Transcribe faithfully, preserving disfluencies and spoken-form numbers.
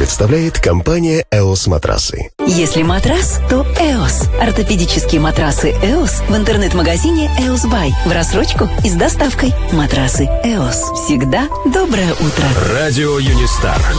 представляет компания «Эос Матрасы». Если матрас, то «Эос». Ортопедические матрасы «Эос» в интернет-магазине «Эос Бай». В рассрочку и с доставкой. Матрасы «Эос». Всегда доброе утро. Радио Юнистар.